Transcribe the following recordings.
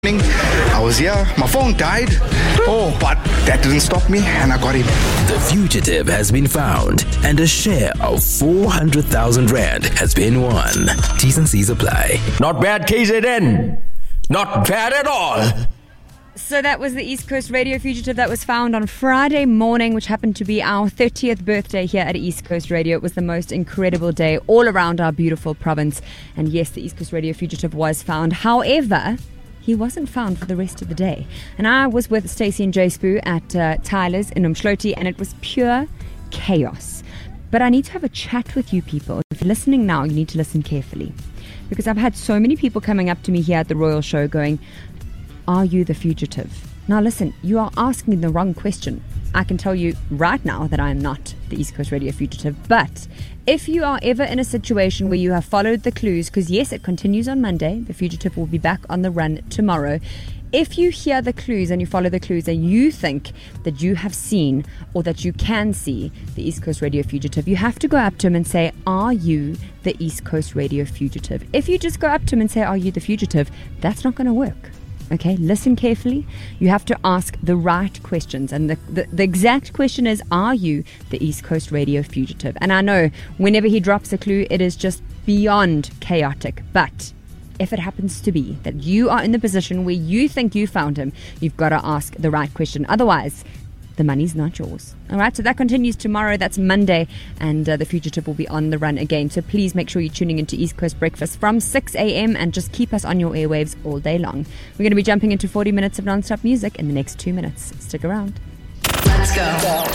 I was here, my phone died, but that didn't stop me and I got him. The fugitive has been found and a share of 400,000 Rand has been won. T's and C's apply. Not bad, KZN. Not bad at all. So that was the East Coast Radio Fugitive that was found on Friday morning, which happened to be our 30th birthday here at East Coast Radio. It was the most incredible day all around our beautiful province. And yes, the East Coast Radio Fugitive was found. However, he wasn't found for the rest of the day. And I was with Stacey and Jay Spoo at Tyler's in Umdloti, and it was pure chaos. But I need to have a chat with you people. If you're listening now, you need to listen carefully. Because I've had so many people coming up to me here at the Royal Show going, "Are you the fugitive?" Now listen, you are asking the wrong question. I can tell you right now that I am not the East Coast Radio Fugitive. But if you are ever in a situation where you have followed the clues, because yes, it continues on Monday, the fugitive will be back on the run tomorrow. If you hear the clues and you follow the clues and you think that you have seen or that you can see the East Coast Radio Fugitive, you have to go up to him and say, "Are you the East Coast Radio Fugitive?" If you just go up to him and say, "Are you the fugitive?" that's not going to work. Okay, listen carefully. You have to ask the right questions. And the exact question is, are you the East Coast Radio Fugitive? And I know whenever he drops a clue, it is just beyond chaotic. But if it happens to be that you are in the position where you think you found him, you've got to ask the right question. Otherwise, the money's not yours. All right, so that continues tomorrow. That's Monday, and the fugitive will be on the run again. So please make sure you're tuning into East Coast Breakfast from 6 a.m. and just keep us on your airwaves all day long. We're going to be jumping into 40 minutes of non-stop music in the next 2 minutes. Stick around. Let's go.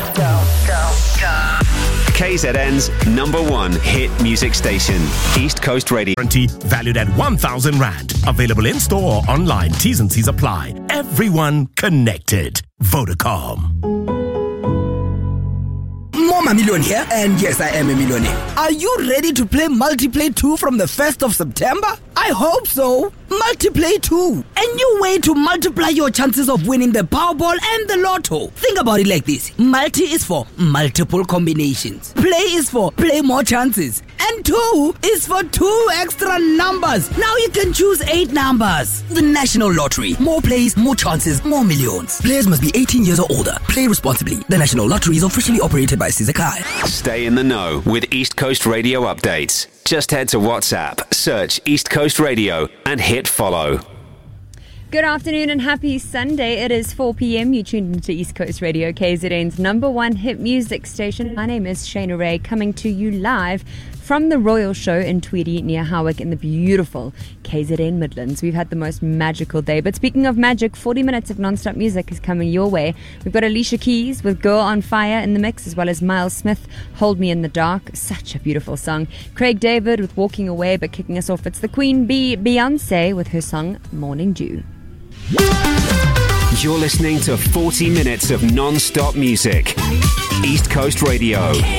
KZN's #1 hit music station, East Coast Radio. Warranty valued at 1,000 Rand. Available in store or online. T's and C's apply. Everyone connected. Vodacom. Mama Million here, and yes, I am a millionaire. Are you ready to play Multiplay 2 from the 1st of September? I hope so. Multiplay 2, a new way to multiply your chances of winning the Powerball and the Lotto. Think about it like this. Multi is for multiple combinations. Play is for play more chances. And 2 is for 2 extra numbers. Now you can choose 8 numbers. The National Lottery. More plays, more chances, more millions. Players must be 18 years or older. Play responsibly. The National Lottery is officially operated by Sizakai. Stay in the know with East Coast Radio updates. Just head to WhatsApp, search East Coast Radio, and hit follow. Good afternoon and happy Sunday. It is 4 p.m. You tuned into East Coast Radio, KZN's #1 hit music station. My name is Shana Ray, coming to you live from the Royal Show in Tweedy near Howick in the beautiful KZN Midlands. We've had the most magical day. But speaking of magic, 40 minutes of non-stop music is coming your way. We've got Alicia Keys with Girl on Fire in the mix, as well as Miles Smith, Hold Me in the Dark. Such a beautiful song. Craig David with Walking Away, but kicking us off, it's the Queen Bee, Beyonce, with her song Morning Dew. You're listening to 40 minutes of non-stop music. East Coast Radio.